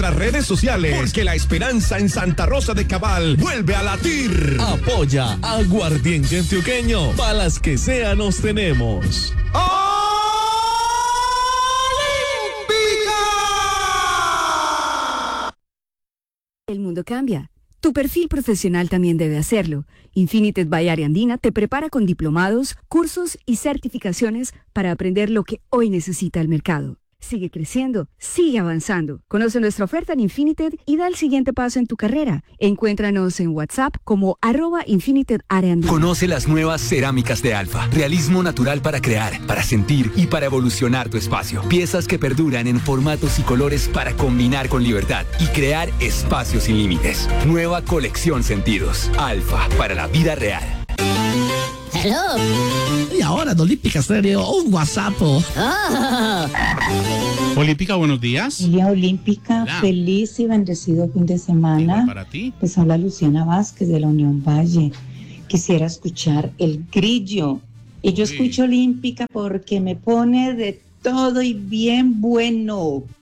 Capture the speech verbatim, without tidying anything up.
Las redes sociales, porque la esperanza en Santa Rosa de Cabal vuelve a latir. Apoya Aguardiente Antioqueño, para las que sea nos tenemos. El mundo cambia. Tu perfil profesional también debe hacerlo. Infinited by Ariandina te prepara con diplomados, cursos y certificaciones para aprender lo que hoy necesita el mercado. Sigue creciendo, sigue avanzando. Conoce nuestra oferta en Infinited y da el siguiente paso en tu carrera. Encuéntranos en WhatsApp como arroba Infinited Ariandina. Conoce las nuevas cerámicas de Alfa. Realismo natural para crear, para sentir y para evolucionar tu espacio. Piezas que perduran en formatos y colores para combinar con libertad y crear espacios sin límites. Nueva colección Sentidos. Alfa, para la vida real. Hello. Y ahora en Olímpica Estéreo, un WhatsApp. Oh. Olímpica, buenos días. Día Olímpica, Hola. Feliz y bendecido fin de semana. Igual para ti. Pues habla Luciana Vázquez de la Unión Valle. Quisiera escuchar El Grillo. Y yo Sí. escucho Olímpica porque me pone de todo y bien bueno.